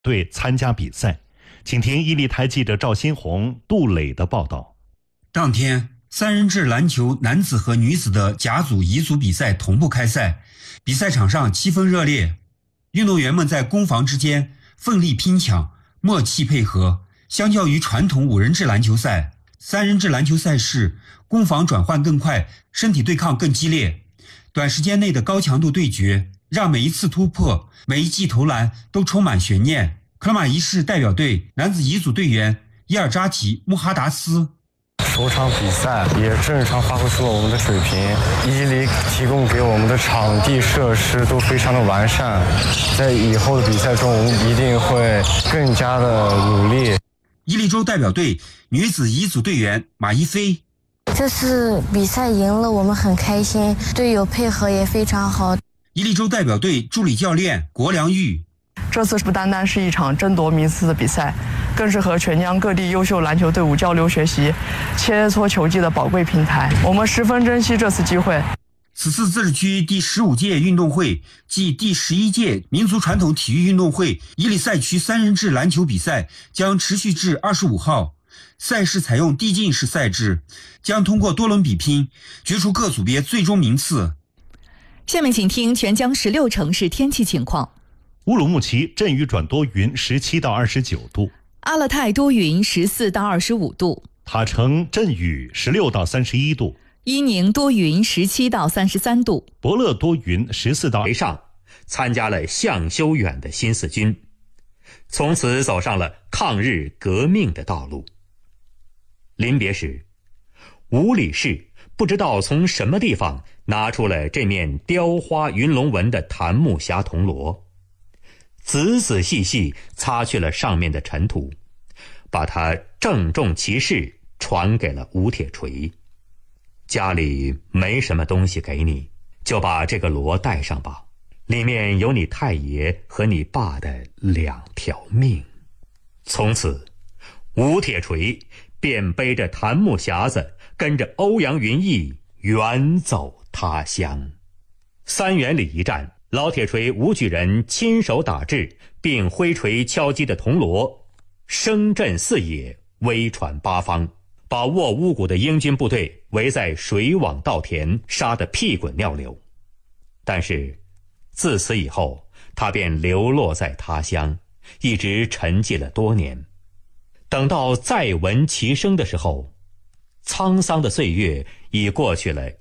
队参加比赛。请听伊利台记者赵新红、杜磊的报道。 当天，三人制篮球男子和女子的甲组、乙组比赛同步开赛，比赛场上气氛热烈，运动员们在攻防之间奋力拼抢，默契配合。相较于传统5人制篮球赛，3人制篮球赛事攻防转换更快，身体对抗更激烈，短时间内的高强度对决让每一次突破、每一记投篮都充满悬念。克拉玛依市代表队男子乙组队员伊尔扎提·穆哈达斯， 首场比赛也正常发挥出了我们的水平，伊犁提供给我们的场地设施都非常的完善，在以后的比赛中我们一定会更加的努力。 伊犁州代表队女子乙组队员马一飞， 这次比赛赢了，我们很开心，队友配合也非常好。 伊犁州代表队助理教练国良玉， 这次不单单是一场争夺名次的比赛，更是和全疆各地优秀篮球队伍交流学习、切磋球技的宝贵平台。我们十分珍惜这次机会。 此次自治区第15届运动会暨第11届民族传统体育运动会伊犁赛区3人制篮球比赛将持续至25号。赛事采用递进式赛制，将通过多轮比拼决出各组别最终名次。 下面请听全疆16城市天气情况。 乌鲁木齐阵雨转多云，17到29度； 阿勒泰多云，14到25度； 塔城阵雨，16到31度； 伊宁多云，17到33度； 博乐多云，14到。 上参加了向修远的新四军，从此走上了抗日革命的道路。临别时，吴理事不知道从什么地方拿出了这面雕花云龙纹的檀木匣铜锣，仔仔细细擦去了上面的尘土，把它郑重其事传给了吴铁锤。家里没什么东西给你，就把这个锣带上吧，里面有你太爷和你爸的2条命。从此，吴铁锤便背着檀木匣子，跟着欧阳云逸远走他乡。3元里一战，老铁锤吴举人亲手打制并挥锤敲击的铜锣，声震四野，威传八方，把卧乌谷的英军部队围在水网稻田，杀得屁滚尿流。但是自此以后，他便流落在他乡，一直沉寂了多年。等到再闻其声的时候，沧桑的岁月已过去了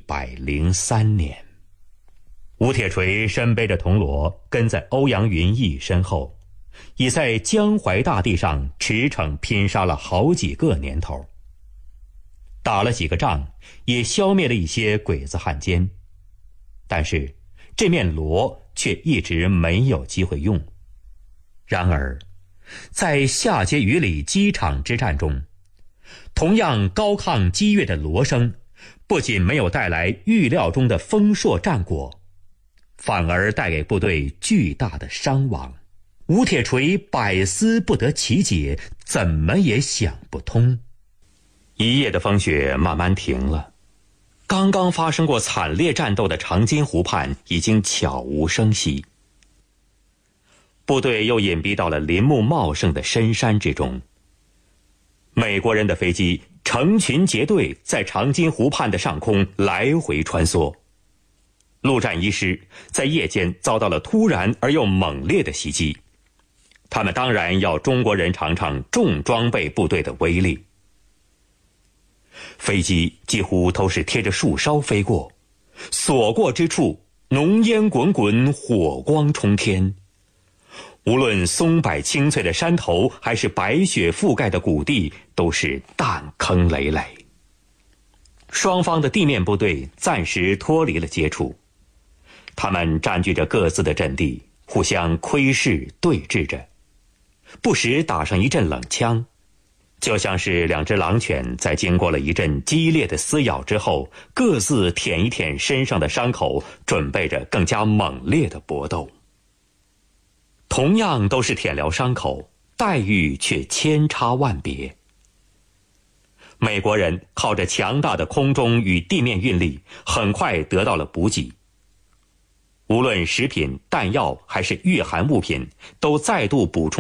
103年。吴铁锤身背着铜锣，跟在欧阳云逸身后，已在江淮大地上驰骋拼杀了好几个年头，打了几个仗，也消灭了一些鬼子汉奸。但是这面锣却一直没有机会用。然而在夏碣隅里机场之战中，同样高亢激越的锣声不仅没有带来预料中的丰硕战果，反而带给部队巨大的伤亡。吴铁锤百思不得其解，怎么也想不通。一夜的风雪慢慢停了，刚刚发生过惨烈战斗的长津湖畔已经悄无声息。部队又隐蔽到了林木茂盛的深山之中。美国人的飞机成群结队在长津湖畔的上空来回穿梭。陆战一师在夜间遭到了突然而又猛烈的袭击，他们当然要中国人尝尝重装备部队的威力。飞机几乎都是贴着树梢飞过，所过之处浓烟滚滚，火光冲天。无论松柏青翠的山头，还是白雪覆盖的谷地，都是弹坑累累。双方的地面部队暂时脱离了接触，他们占据着各自的阵地，互相窥视对峙着，不时打上一阵冷枪，就像是2只狼犬在经过了一阵激烈的撕咬之后，各自舔一舔身上的伤口，准备着更加猛烈的搏斗。同样都是舔疗伤口，待遇却千差万别。美国人靠着强大的空中与地面运力，很快得到了补给。 无论食品、弹药还是御寒物品，都再度补充